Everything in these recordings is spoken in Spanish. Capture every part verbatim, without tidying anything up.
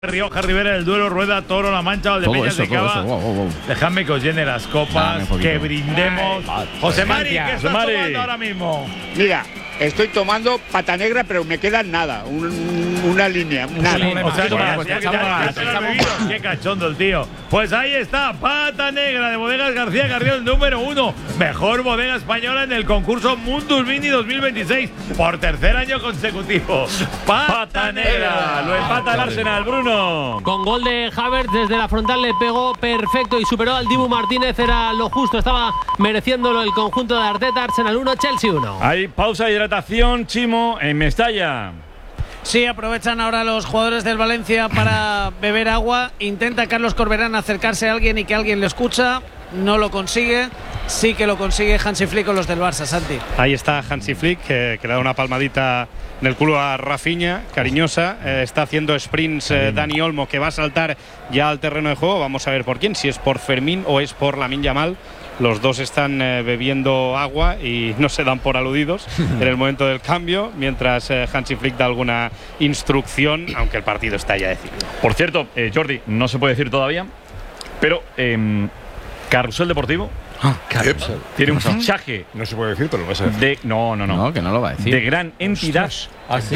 Rioja, Rivera, el duelo, Rueda, Toro, La Mancha, Valdepeñas de Cava. Wow, wow, wow. Dejadme que os llene las copas, que brindemos. Ay, José Mari, ¿qué estás Mari. tomando ahora mismo? Mira, estoy tomando pata negra, pero me queda nada, un, una línea, nada. O sea, ya, ya, ya, ya, qué cachondo el tío. Pues ahí está, pata negra de Bodegas García Carrión, número uno. Mejor bodega española en el concurso Mundus Mini dos mil veintiséis por tercer año consecutivo. Pata, pata negra, lo empata el Arsenal, Bruno. Con gol de Havertz desde la frontal le pegó perfecto y superó al Dibu Martínez, era lo justo, estaba mereciéndolo el conjunto de Arteta. Arsenal uno, Chelsea uno. Hay pausa de hidratación, Chimo, en Mestalla. Sí, aprovechan ahora los jugadores del Valencia para beber agua. Intenta Carlos Corberán acercarse a alguien y que alguien le escucha. No lo consigue. Sí que lo consigue Hansi Flick con los del Barça, Santi. Ahí está Hansi Flick, que, que le da una palmadita en el culo a Rafinha, cariñosa. Eh, está haciendo sprints eh, Dani Olmo, que va a saltar ya al terreno de juego. Vamos a ver por quién, si es por Fermín o es por Lamine Yamal. Los dos están eh, bebiendo agua y no se dan por aludidos en el momento del cambio, mientras eh, Hansi Flick da alguna instrucción, aunque el partido está ya decidido. Por cierto, eh, Jordi, no se puede decir todavía, pero eh, Carrusel Deportivo ah, Carrusel. tiene un fichaje. No se puede decir, pero lo vas a decir. De, no, no, no. No, que no lo va a decir. De gran entidad. ¿Ah, sí?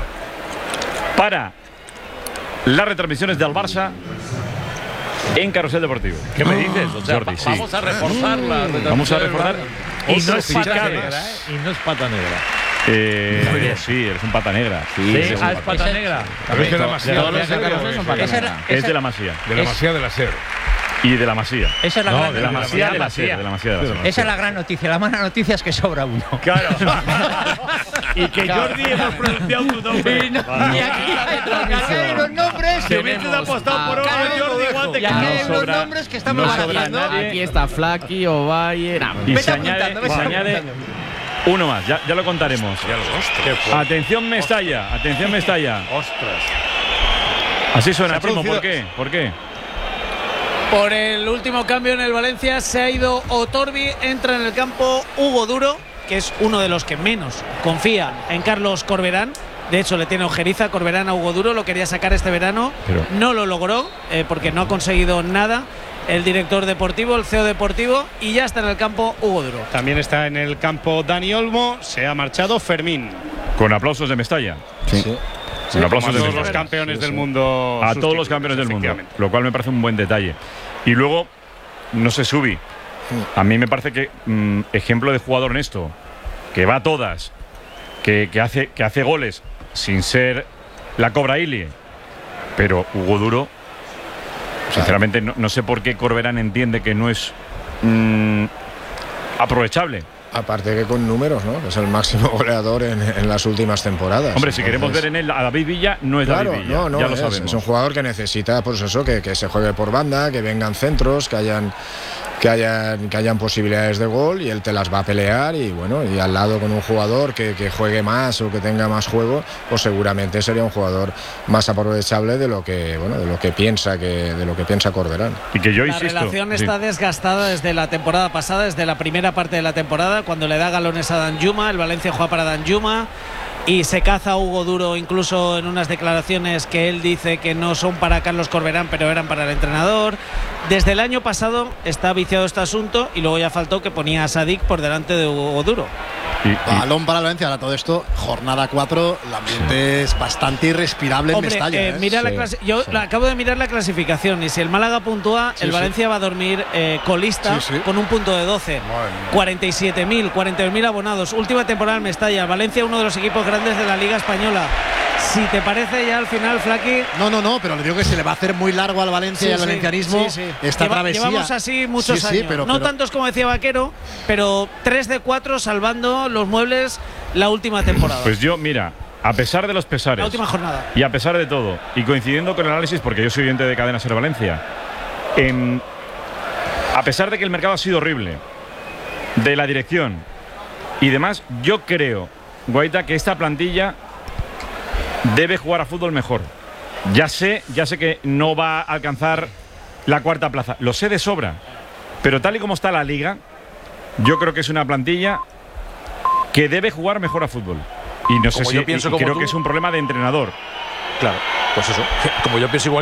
Para las retransmisiones del Barça en Carrusel Deportivo. ¿Qué me dices? O sea, Jordi, sí. vamos a reforzar la Vamos a reforzar. Y no es pata negra, ¿eh? Y no es pata negra. Eh, sí, eres un pata negra. Sí, sí, sí, ah, es pata negra. Es de la Masía. Es de la Masía. De la Masía de la Ser. Y de la Masía. Esa es la no, gran de la Masía de la Ser. De la Masía de la Ser. Esa es la gran noticia. La mala noticia es que sobra uno. Claro. Y que Jordi hemos pronunciado tu nombre. Y, no, y aquí hay unos nombres. Si hubieses apostado por oro, Jordi Guante. Y aquí hay unos nombres que estamos haciendo. Aquí está Flaky, Ovalle. Y se añade, se añade uno más, ya, ya lo contaremos. Atención Mestalla, atención Mestalla. Ostras. Así suena, Chimo, ¿por qué? ¿Por qué? Por el último cambio en el Valencia se ha ido Otorbi, entra en el campo Hugo Duro, que es uno de los que menos confía en Carlos Corberán. De hecho, le tiene ojeriza Corberán a Hugo Duro, lo quería sacar este verano, Pero... no lo logró eh, porque no ha conseguido nada. El director deportivo, el C E O deportivo, y ya está en el campo Hugo Duro. También está en el campo Dani Olmo, se ha marchado Fermín. Con aplausos de Mestalla. Sí. sí. Un aplauso a de todos los campeones sí, sí. del mundo. A todos los campeones del mundo, lo cual me parece un buen detalle. Y luego, no sé, Subi, a mí me parece que mm, ejemplo de jugador honesto, que va a todas, que, que, hace, que hace goles sin ser la Cobra Ilie, pero Hugo Duro, sinceramente no, no sé por qué Corberán entiende que no es mm, aprovechable. Aparte que con números, ¿no? Es el máximo goleador en, en las últimas temporadas. Hombre, si Entonces, queremos ver en él a David Villa, no es claro, David Villa, no, no ya lo es, sabemos. Es un jugador que necesita, pues eso, que, que se juegue por banda, que vengan centros, que hayan, que hayan, que hayan posibilidades de gol y él te las va a pelear y bueno, y al lado con un jugador que, que juegue más o que tenga más juego, pues seguramente sería un jugador más aprovechable de lo que, bueno, de lo que piensa que, de lo que piensa Corberán. Y que yo la insisto, relación sí. está desgastada desde la temporada pasada, desde la primera parte de la temporada, cuando le da galones a Danjuma, el Valencia juega para Danjuma y se caza a Hugo Duro incluso en unas declaraciones que él dice que no son para Carlos Corberán pero eran para el entrenador. Desde el año pasado está viciado este asunto y luego ya faltó que ponía a Sadik por delante de Hugo Duro. Y, y... Balón para el Valencia, ahora todo esto, jornada cuatro, el ambiente sí. es bastante irrespirable. Hombre, en Mestalla. Eh, ¿eh? mira sí, la clase, yo sí. la, acabo de mirar la clasificación y si el Málaga puntúa, sí, el Valencia sí. va a dormir eh, colista sí, sí. con un punto de doce. cuarenta y siete mil, cuarenta y dos mil abonados. Última temporada en Mestalla. Valencia, uno de los equipos grandes de la Liga Española. Si te parece ya al final, Flaky. No, no, no, pero le digo que se le va a hacer muy largo al Valencia sí, y al valencianismo sí, sí. esta Lleva, travesía. Llevamos así muchos sí, años. Sí, pero, no pero... tantos como decía Vaquero, pero tres de cuatro salvando los muebles la última temporada. Pues yo, mira, a pesar de los pesares. La última jornada. Y a pesar de todo, y coincidiendo con el análisis, porque yo soy oyente de Cadena Ser Valencia, eh, a pesar de que el mercado ha sido horrible, de la dirección y demás, yo creo, Guaita, que esta plantilla debe jugar a fútbol mejor. Ya sé, ya sé que no va a alcanzar la cuarta plaza, lo sé de sobra, pero tal y como está la liga, yo creo que es una plantilla que debe jugar mejor a fútbol. Y no sé como si yo pienso y como creo tú. que es un problema de entrenador. Claro. Pues eso, como yo pienso igual